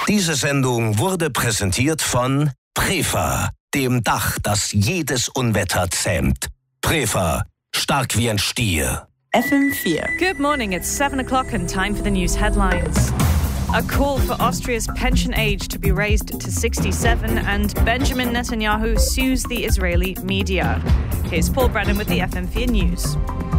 Diese Sendung wurde präsentiert von Prefa, dem Dach, das jedes Unwetter zähmt. Prefa, stark wie ein Stier. FM4. Good morning, it's 7 o'clock and time for the news headlines. A call for Austria's pension age to be raised to 67 and Benjamin Netanyahu sues the Israeli media. Here's Paul Brennan with the FM4 News.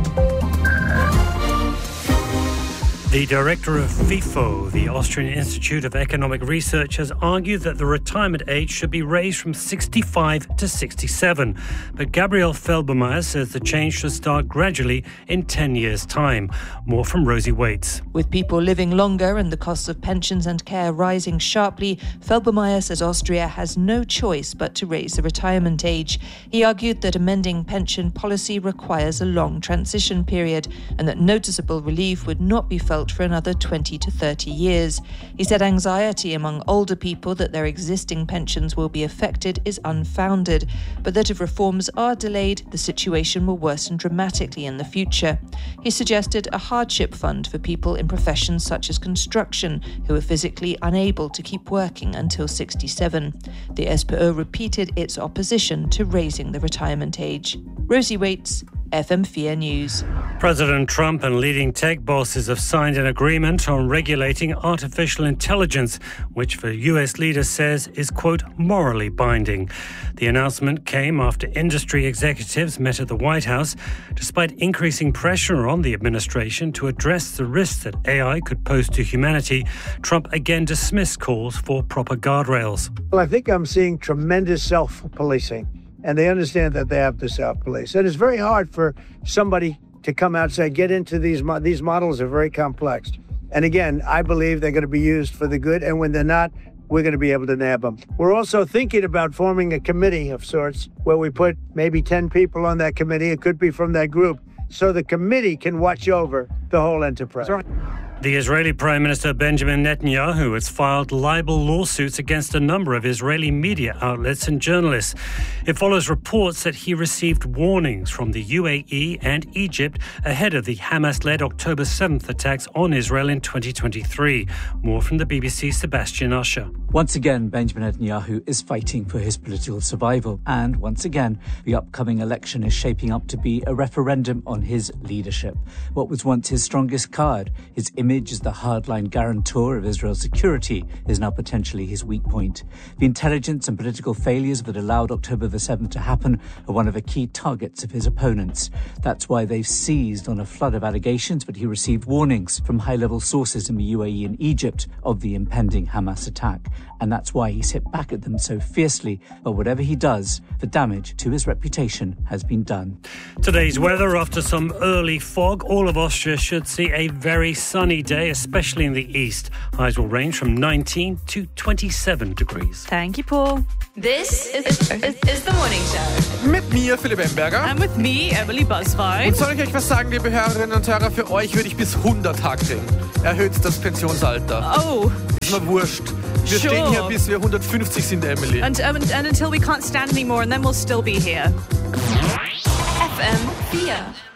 The director of FIFO, the Austrian Institute of Economic Research, has argued that the retirement age should be raised from 65 to 67. But Gabriel Felbermayr says the change should start gradually in 10 years' time. More from Rosie Waits. With people living longer and the costs of pensions and care rising sharply, Felbermayr says Austria has no choice but to raise the retirement age. He argued that amending pension policy requires a long transition period and that noticeable relief would not be felt for another 20 to 30 years. He said anxiety among older people that their existing pensions will be affected is unfounded, but that if reforms are delayed, the situation will worsen dramatically in the future. He suggested a hardship fund for people in professions such as construction who are physically unable to keep working until 67. The SPÖ repeated its opposition to raising the retirement age. Rosie Waits, FM4 News. President Trump and leading tech bosses have signed an agreement on regulating artificial intelligence, which the US leader says is, quote, morally binding. The announcement came after industry executives met at the White House. Despite increasing pressure on the administration to address the risks that AI could pose to humanity, Trump again dismissed calls for proper guardrails. Well, I think I'm seeing tremendous self-policing. And they understand that they have to self-police. And it's very hard for somebody to come out and say, get into these models are very complex. And again, I believe they're going to be used for the good. And when they're not, we're going to be able to nab them. We're also thinking about forming a committee of sorts where we put maybe 10 people on that committee. It could be from that group. So the committee can watch over the whole enterprise. The Israeli Prime Minister Benjamin Netanyahu has filed libel lawsuits against a number of Israeli media outlets and journalists. It follows reports that he received warnings from the UAE and Egypt ahead of the Hamas-led October 7th attacks on Israel in 2023. More from the BBC's Sebastian Usher. Once again, Benjamin Netanyahu is fighting for his political survival. And once again, the upcoming election is shaping up to be a referendum on his leadership. What was once his strongest card, his image as the hardline guarantor of Israel's security, is now potentially his weak point. The intelligence and political failures that allowed October the 7th to happen are one of the key targets of his opponents. That's why they've seized on a flood of allegations, but he received warnings from high-level sources in the UAE and Egypt of the impending Hamas attack. And that's why he's hit back at them so fiercely. But whatever he does, the damage to his reputation has been done. Today's weather, after some early fog, all of Austria should see a very sunny day, especially in the east. Highs will range from 19 to 27 degrees. Thank you, Paul. This is the morning show. Mit mir, Philipp Emberger. And with me, Emily Busby. Und soll ich euch was sagen, liebe Hörerinnen und Hörer? Für euch würde ich bis 100 Tag kriegen. Erhöht das Pensionsalter. Oh. Ist mir wurscht. Wir stehen hier, bis wir 150 sind, Emily. And until we can't stand anymore, and then we'll still be here. FM4.